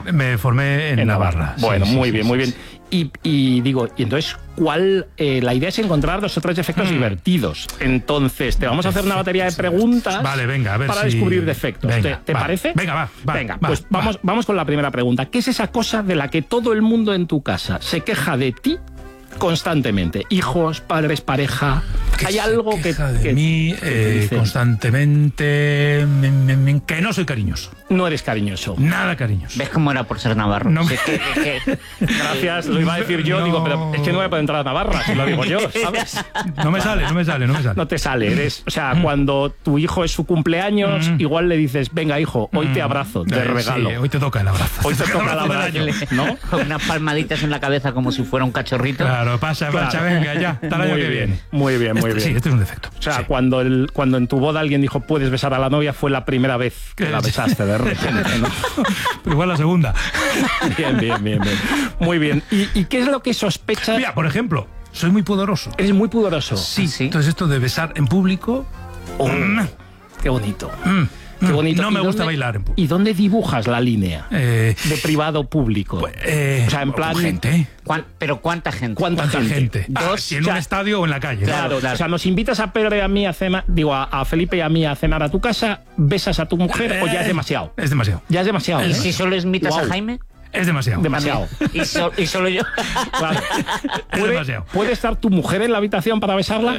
Me formé en Navarra. Bueno, muy bien, muy bien. Y digo, y entonces, la idea es encontrar los otros defectos divertidos. Entonces, te vamos a hacer una batería de preguntas venga, a ver para descubrir defectos. Venga, ¿Te parece? Venga, pues vamos con la primera pregunta. ¿Qué es esa cosa de la que todo el mundo en tu casa se queja de ti constantemente? Hijos, padres, pareja. ¿Hay algo que de mí constantemente que no soy cariñoso? No eres cariñoso. Nada cariñoso. ¿Ves cómo era por ser navarro? No me... Gracias, lo iba a decir yo, digo, pero es que no voy a poder entrar a Navarra, si lo digo yo, ¿sabes? No me sale. No te sale, o sea, cuando tu hijo es su cumpleaños, igual le dices, venga hijo, hoy te abrazo, te regalo. Sí, hoy te toca el abrazo. Hoy te toca el abrazo, ¿no? Con unas palmaditas en la cabeza como si fuera un cachorrito. Claro, pasa, venga, ya, hasta el año que viene. Muy bien. Sí, este es un defecto. O sea, cuando en tu boda alguien dijo, puedes besar a la novia, fue la primera vez que la besaste de repente, ¿no? Pero igual la segunda. Bien. Muy bien. ¿Y qué es lo que sospechas? Mira, por ejemplo, soy muy pudoroso. ¿Eres muy pudoroso? Sí. Entonces esto de besar en público... Qué bonito. Qué bonito. No me gusta bailar en público. ¿Y dónde dibujas la línea de privado-público? Pues, o sea, en plan... gente. ¿Pero cuánta gente? ¿Cuánta gente? ¿Dos? Si en un estadio o en la calle. Claro. O sea, nos invitas a Pedro y a mí a cenar, a Felipe y a mí a cenar a tu casa, besas a tu mujer o ya es demasiado. Es demasiado. Ya es demasiado. ¿Y si solo invitas a Jaime? Es demasiado. ¿Y solo yo? Claro. Es demasiado. ¿Puede estar tu mujer en la habitación para besarla?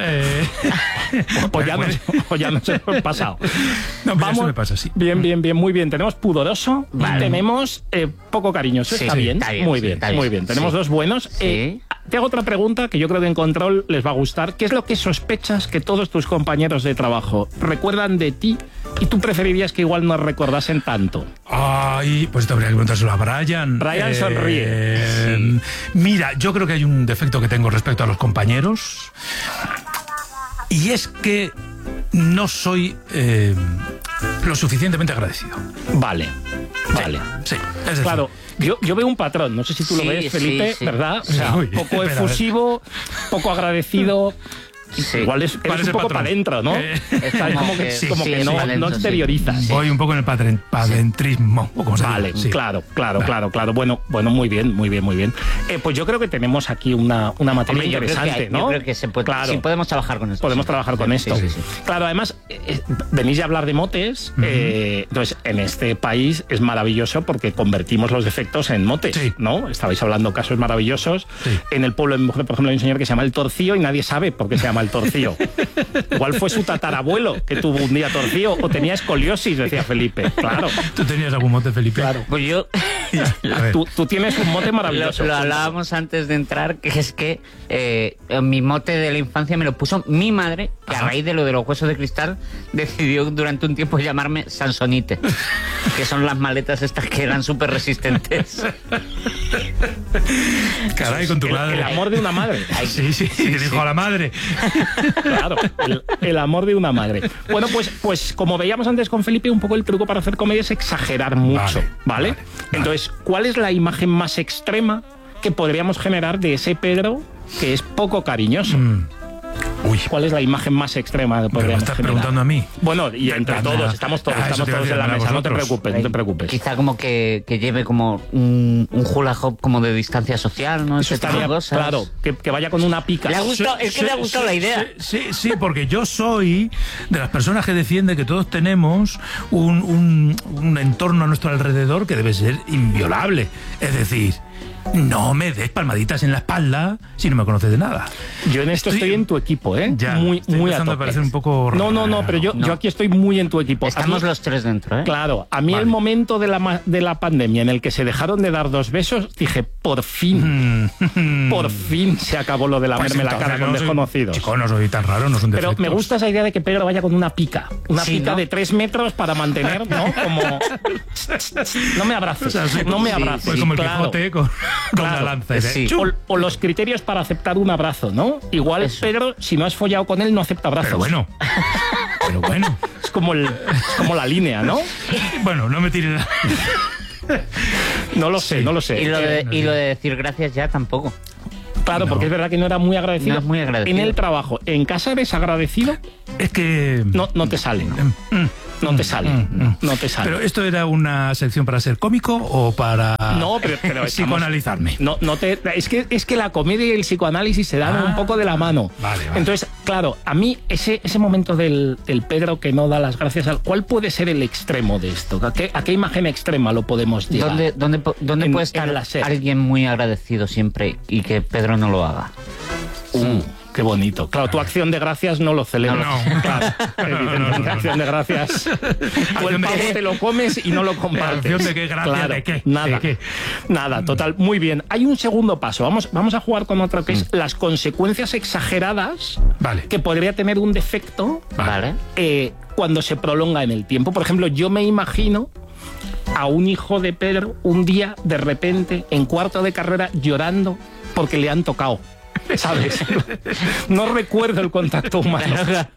O ya nos hemos pasado. No, vamos. Eso me pasa, sí. Bien, muy bien. Tenemos pudoroso y tenemos poco cariñoso. Está bien. Muy bien. Tenemos dos buenos. Te hago otra pregunta que yo creo que en Control les va a gustar. ¿Qué es lo que sospechas que todos tus compañeros de trabajo recuerdan de ti y tú preferirías que igual no recordasen tanto? Ay, pues te habría que preguntárselo a Brian. Brian sonríe. Mira, yo creo que hay un defecto que tengo respecto a los compañeros y es que no soy lo suficientemente agradecido. Vale. Sí, es decir, claro. Yo veo un patrón, no sé si tú lo ves, Felipe, ¿verdad? O sea, poco efusivo, poco agradecido. Igual eres un poco para adentro, ¿no? Como que no exteriorizas. Voy un poco en el padrentrismo. Vale, claro. Bueno, muy bien. Pues yo creo que tenemos aquí una materia interesante, ¿no? Yo creo que sí, podemos trabajar con esto. Podemos trabajar con esto. Sí. Claro, además, venís a hablar de motes, entonces en este país es maravilloso porque convertimos los defectos en motes, ¿no? Estabais hablando casos maravillosos. Sí. En el pueblo de mi mujer, por ejemplo, hay un señor que se llama El Torcío y nadie sabe por qué se llama El Torcío. Igual fue su tatarabuelo que tuvo un día torcío o tenía escoliosis, decía Felipe. Claro. ¿Tú tenías algún mote, Felipe? Claro. Pues yo... Tú tienes un mote maravilloso. Lo hablábamos antes de entrar, que es que mi mote de la infancia me lo puso mi madre, que a raíz de lo de los huesos de cristal decidió durante un tiempo llamarme Sansonite, que son las maletas estas que eran súper resistentes. Caray, con tu madre. El amor de una madre. Sí, te dijo a la madre. Claro, el amor de una madre. Bueno, pues como veíamos antes con Felipe, un poco el truco para hacer comedia es exagerar mucho, ¿vale? Entonces, ¿cuál es la imagen más extrema que podríamos generar de ese Pedro que es poco cariñoso? ¿Cuál es la imagen más extrema que podríamos generar? ¿Me estás preguntando a mí? Bueno, y entre todos, estamos todos en la mesa, no te preocupes. Quizá como que lleve como un hula hoop como de distancia social, ¿no? Eso estaría, claro, que vaya con una pica. Le ha gustado la idea. Sí, porque yo soy de las personas que defiende que todos tenemos un entorno a nuestro alrededor que debe ser inviolable. Es decir, no me des palmaditas en la espalda si no me conoces de nada. Yo en esto estoy en tu equipo, ¿eh? Ya, muy a tope. Me parece un poco raro. No, pero yo aquí estoy muy en tu equipo. Estamos los tres dentro, ¿eh? Claro, a mí el momento de la pandemia en el que se dejaron de dar 2 besos, dije, por fin se acabó lo de lamerme la cara con desconocidos. Chico, no soy tan raro, no son defectos. Pero me gusta esa idea de que Pedro vaya con una pica. Una pica de 3 metros para mantener, ¿no? Como... No me abraces, no me abraces. Pues como el Quijote con la lanza. O los criterios para aceptar un abrazo, ¿no? Igual Pedro, si no has follado con él, no acepta abrazos. Pero bueno. Es como la línea, ¿no? Bueno, no me tires... No lo sé. Y lo de decir gracias ya tampoco. Claro, porque es verdad que no era muy agradecido. No es muy agradecido. En el trabajo, ¿en casa eres agradecido? Es que... No te sale. No te sale. Pero ¿esto era una sección para ser cómico o para No, pero psicoanalizarme. Es que la comedia y el psicoanálisis se dan un poco de la mano. Vale. Entonces, claro, a mí ese momento del Pedro que no da las gracias, ¿cuál puede ser el extremo de esto? ¿A qué imagen extrema lo podemos llevar? ¿Dónde puede estar alguien muy agradecido siempre y que Pedro no lo haga? Qué bonito. Claro, tu acción de gracias no lo celebras. No. Claro, evidentemente, acción de gracias. Tú el pavo te lo comes y no lo compartes. ¿Acción de qué gracia? Claro, ¿De qué? Nada. ¿De qué? Nada, total. Muy bien. Hay un segundo paso. Vamos a jugar con otro que es las consecuencias exageradas que podría tener un defecto cuando se prolonga en el tiempo. Por ejemplo, yo me imagino a un hijo de Pedro un día, de repente, en cuarto de carrera, llorando porque le han tocado. ¿Sabes? No recuerdo el contacto humano.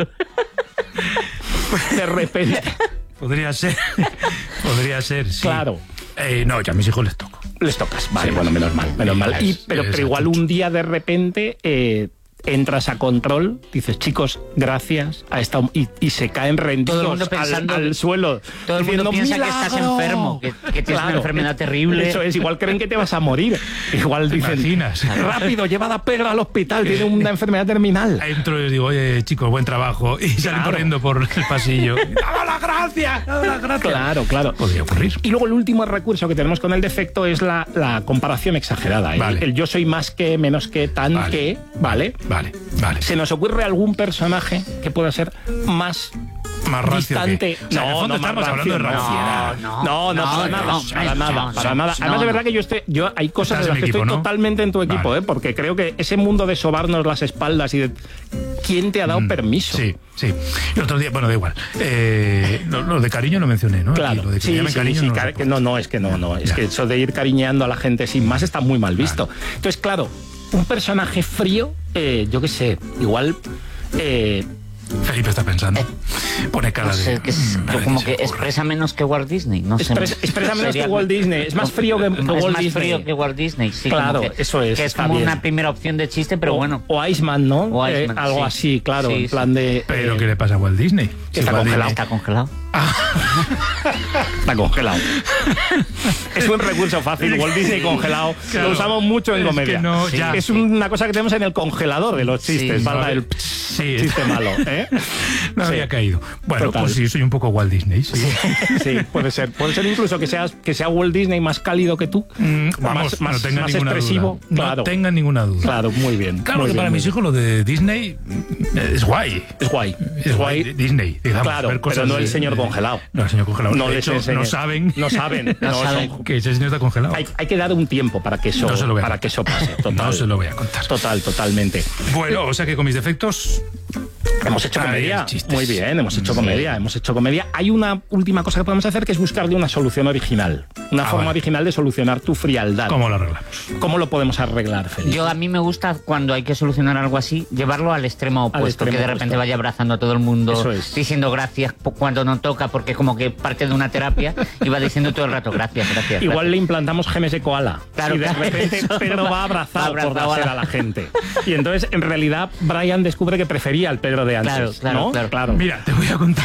De repente. Podría ser, sí. Claro. No, ya a mis hijos les toco. Les tocas, vale, bueno, menos mal. Pero igual un día de repente entras a control, dices, chicos, gracias, y se caen rendidos al suelo. Todo el mundo piensa que estás enfermo, que tienes una enfermedad terrible. Eso es, igual creen que te vas a morir. Igual dicen, rápido, llevad a Pedro al hospital, tiene una enfermedad terminal. Entro y les digo, oye, chicos, buen trabajo. Y salen corriendo por el pasillo. ¡Dame las gracias! Claro. Podría ocurrir. Y luego el último recurso que tenemos con el defecto es la comparación exagerada. El yo soy más que, menos que, tan que, ¿vale? Vale. ¿Se nos ocurre algún personaje que pueda ser más distante? No, estamos hablando de ranciedad. No, para nada. Además, de verdad que yo hay cosas en las que estoy totalmente en tu equipo, porque creo que ese mundo de sobarnos las espaldas y de... ¿Quién te ha dado permiso? Sí. El otro día, bueno, da igual. Lo de cariño lo mencioné, ¿no? Claro. Lo de cariño no. Es que eso de ir cariñeando a la gente sin más está muy mal visto. Entonces, claro, un personaje frío, yo qué sé, igual... Felipe está pensando. Pone cara de... como que expresa menos que Walt Disney. No sé. Expresa menos que Walt Disney. Es más frío que Walt Disney. Es más frío que Walt Disney, sí. Claro, eso es. Que es como una primera opción de chiste, pero bueno. O Iceman, ¿no? O Iceman, algo así, claro. En plan de... ¿Pero qué le pasa a Walt Disney? Está congelado. Está congelado. Está congelado. Es un recurso fácil. Walt Disney congelado. Claro. Lo usamos mucho en comedia. Es una cosa que tenemos en el congelador de los chistes. El chiste malo. No había caído. Bueno, total. Pues sí, soy un poco Walt Disney. Sí, puede ser. Puede ser incluso que sea Walt Disney más cálido que tú. Vamos, más expresivo. Duda. Claro. No tengan ninguna duda. Claro, muy bien. Claro que para mis hijos lo de Disney es guay. Es guay. Disney, digamos. Claro, pero no el señor congelado. No, el señor congelado. No, de hecho, no saben. No saben. Que ese señor está congelado. Hay que dar un tiempo para que eso, que eso pase. Total. No se lo voy a contar. Totalmente. Bueno, o sea que con mis defectos... Hemos hecho comedia. Muy bien, hemos hecho comedia. Hay una última cosa que podemos hacer, que es buscarle una solución original. Una forma original de solucionar tu frialdad. ¿Cómo lo arreglamos? ¿Cómo lo podemos arreglar, Felipe? A mí me gusta, cuando hay que solucionar algo así, llevarlo al extremo opuesto. Que de repente vaya abrazando a todo el mundo, diciendo gracias cuando no toca, porque como que parte de una terapia y va diciendo todo el rato gracias. Igual le implantamos genes de koala. Claro, y de repente Pedro va a abrazar por placer a la gente. Y entonces, en realidad, Brian descubre que prefería al Pedro de antes. Claro. Mira, te voy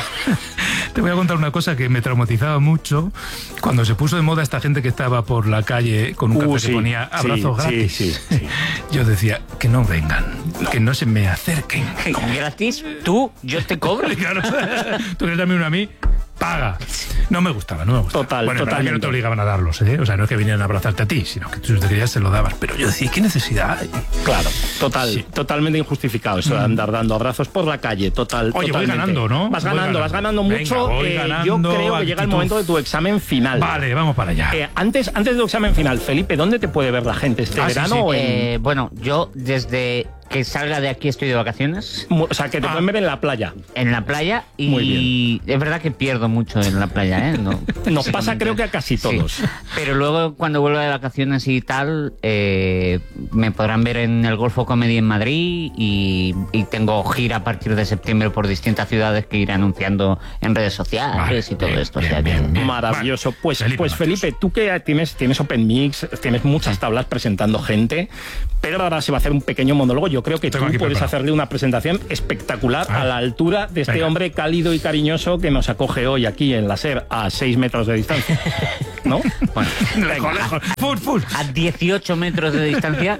a contar una cosa que me traumatizaba mucho cuando se puso de moda esta gente que estaba por la calle con un cartel que ponía abrazos gratis. Sí. Yo decía, que no vengan, que no se me acerquen. ¿Gratis? ¿Tú? ¿Yo te cobro? Claro. Tú quieres darme uno a mí, paga. No me gustaba. Total, bueno, totalmente. Que no te obligaban a darlos, ¿eh? O sea, no es que vinieran a abrazarte a ti, sino que tú te querías, se lo dabas. Pero yo decía, ¿qué necesidad hay? Claro, totalmente injustificado eso de andar dando abrazos por la calle, Oye, totalmente. voy ganando, ¿no? Vas ganando mucho. Venga, yo creo que llega el momento de tu examen final. Vale, vamos para allá. Antes de tu examen final, Felipe, ¿dónde te puede ver la gente este verano? Sí. Bueno, yo desde que salga de aquí estoy de vacaciones. O sea, que te pueden ver en la playa. En la playa y muy bien. Es verdad que pierdo mucho en la playa, ¿eh? Nos pasa creo que a casi todos. Sí. Pero luego cuando vuelva de vacaciones y tal, me podrán ver en el Golfo Comedy en Madrid y tengo gira a partir de septiembre por distintas ciudades que iré anunciando en redes sociales y todo esto. Maravilloso. Pues Felipe, tú que tienes Open Mix, tienes muchas tablas presentando gente, pero ahora se va a hacer un pequeño monólogo. Yo creo que tú puedes hacerle una presentación espectacular a la altura de este hombre cálido y cariñoso que nos acoge hoy aquí en la SER a 6 metros de distancia. ¿No? Bueno, lejos. A 18 metros de distancia.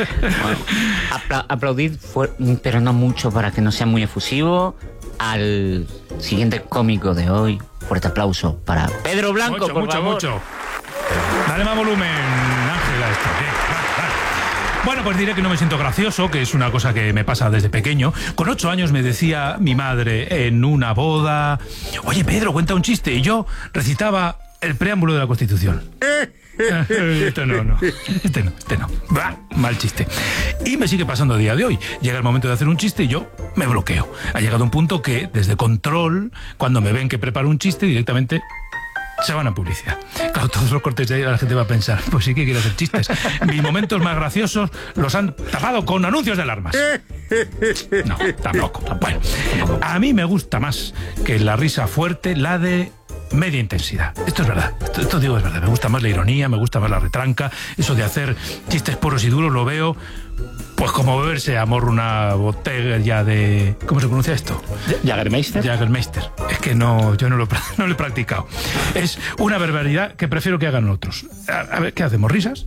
Bueno, aplaudid, pero no mucho para que no sea muy efusivo, al siguiente cómico de hoy. Fuerte aplauso para Pedro Blanco, por favor. Mucho. Dale más volumen, Ángela, esto. Bueno, pues diré que no me siento gracioso, que es una cosa que me pasa desde pequeño. Con 8 años me decía mi madre en una boda: oye, Pedro, cuenta un chiste. Y yo recitaba el preámbulo de la Constitución. Este no. Bah, mal chiste. Y me sigue pasando a día de hoy. Llega el momento de hacer un chiste y yo me bloqueo. Ha llegado un punto que, desde control, cuando me ven que preparo un chiste, directamente se van a publicidad. Claro, todos los cortes de ahí la gente va a pensar: pues sí que quiere hacer chistes. Mis momentos más graciosos los han tapado con anuncios de alarmas. No, tampoco. Bueno, a mí me gusta más que la risa fuerte, la de media intensidad. Esto es verdad. Esto digo es verdad. Me gusta más la ironía, me gusta más la retranca. Eso de hacer chistes puros y duros lo veo pues como beberse a morro una botella de... ¿Cómo se pronuncia esto? Jägermeister. Jägermeister. Es que no, yo no lo he practicado. Es una barbaridad que prefiero que hagan otros. A ver, ¿qué hacemos? ¿Risas?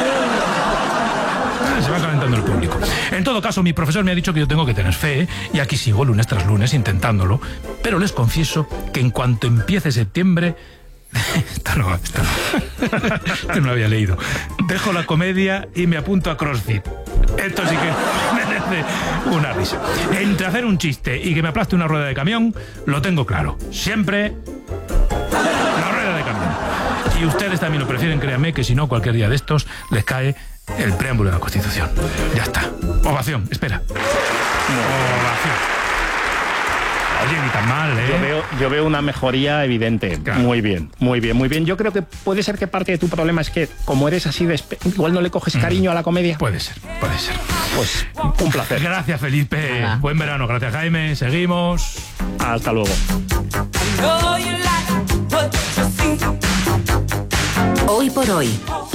Se va calentando el público. En todo caso, mi profesor me ha dicho que yo tengo que tener fe, y aquí sigo lunes tras lunes intentándolo, pero les confieso que en cuanto empiece septiembre... Esto no lo había leído. Dejo la comedia y me apunto a CrossFit. Esto sí que merece una risa. Entre hacer un chiste y que me aplaste una rueda de camión, lo tengo claro. Siempre la rueda de camión. Y ustedes también lo prefieren, créanme, que si no, cualquier día de estos les cae el preámbulo de la Constitución. Ya está. Ovación, espera. Ovación. Oye, ni tan mal, ¿eh? Yo veo una mejoría evidente. Claro. Muy bien. Yo creo que puede ser que parte de tu problema es que, como eres así igual no le coges cariño a la comedia. Puede ser. Pues un placer. Gracias, Felipe. Nada. Buen verano. Gracias, Jaime. Seguimos. Hasta luego. Hoy por hoy.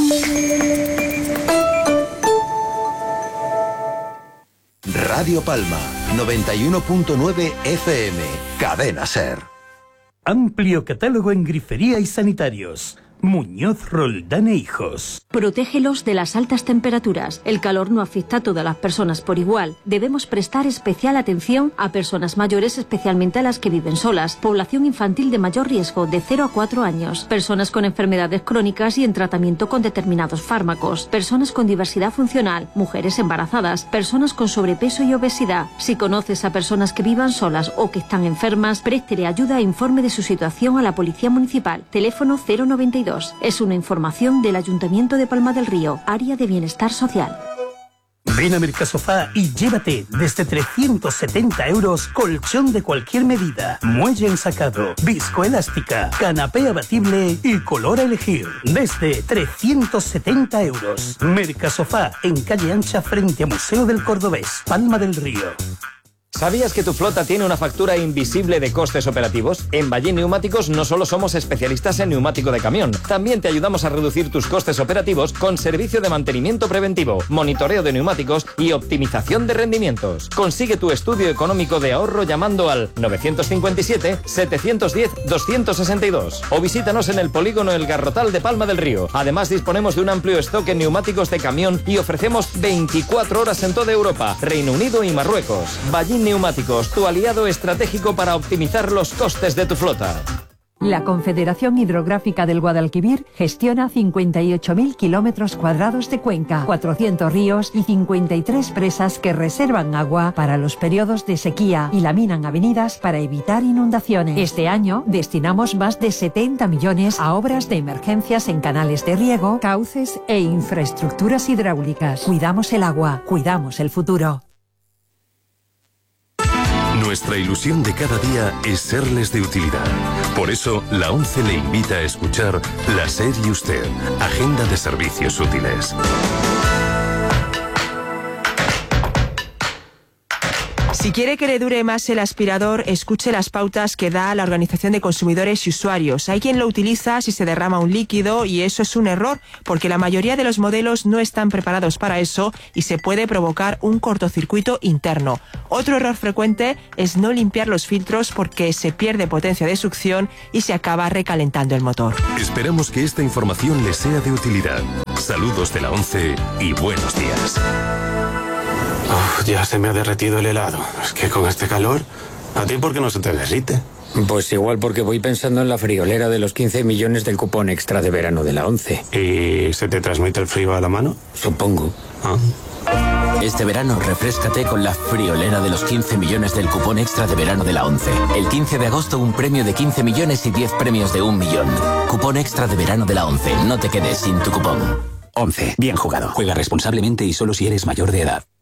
Radio Palma, 91.9 FM, Cadena SER. Amplio catálogo en grifería y sanitarios. Muñoz Roldán e Hijos. Protégelos de las altas temperaturas. El calor no afecta a todas las personas por igual. Debemos prestar especial atención a personas mayores, especialmente a las que viven solas. Población infantil de mayor riesgo, de 0 a 4 años. Personas con enfermedades crónicas y en tratamiento con determinados fármacos. Personas con diversidad funcional. Mujeres embarazadas. Personas con sobrepeso y obesidad. Si conoces a personas que vivan solas o que están enfermas, préstele ayuda e informe de su situación a la Policía Municipal. Teléfono 092. Es una información del Ayuntamiento de Palma del Río, Área de Bienestar Social. Ven a Mercasofá y llévate desde 370 € colchón de cualquier medida, muelle ensacado, viscoelástica, canapé abatible y color a elegir. Desde 370 €. Mercasofá, en calle Ancha frente a Museo del Cordobés, Palma del Río. ¿Sabías que tu flota tiene una factura invisible de costes operativos? En Ballín Neumáticos no solo somos especialistas en neumático de camión, también te ayudamos a reducir tus costes operativos con servicio de mantenimiento preventivo, monitoreo de neumáticos y optimización de rendimientos. Consigue tu estudio económico de ahorro llamando al 957-710-262 o visítanos en el polígono El Garrotal de Palma del Río. Además, disponemos de un amplio stock en neumáticos de camión y ofrecemos 24 horas en toda Europa, Reino Unido y Marruecos. Ballín Neumáticos, tu aliado estratégico para optimizar los costes de tu flota. La Confederación Hidrográfica del Guadalquivir gestiona 58.000 kilómetros cuadrados de cuenca, 400 ríos y 53 presas que reservan agua para los periodos de sequía y laminan avenidas para evitar inundaciones. Este año destinamos más de 70 millones a obras de emergencias en canales de riego, cauces e infraestructuras hidráulicas. Cuidamos el agua, cuidamos el futuro. Nuestra ilusión de cada día es serles de utilidad. Por eso, la ONCE le invita a escuchar La SER y Usted, Agenda de Servicios Útiles. Si quiere que le dure más el aspirador, escuche las pautas que da la Organización de Consumidores y Usuarios. Hay quien lo utiliza si se derrama un líquido y eso es un error, porque la mayoría de los modelos no están preparados para eso y se puede provocar un cortocircuito interno. Otro error frecuente es no limpiar los filtros porque se pierde potencia de succión y se acaba recalentando el motor. Esperamos que esta información les sea de utilidad. Saludos de la ONCE y buenos días. Ya se me ha derretido el helado. Es que con este calor, ¿a ti por qué no se te derrite? Pues igual porque voy pensando en la friolera de los 15 millones del cupón extra de verano de la ONCE. ¿Y se te transmite el frío a la mano? Supongo. Este verano refréscate con la friolera de los 15 millones del cupón extra de verano de la ONCE. El 15 de agosto un premio de 15 millones y 10 premios de 1 millón. Cupón extra de verano de la ONCE. No te quedes sin tu cupón. ONCE. Bien jugado. Juega responsablemente y solo si eres mayor de edad.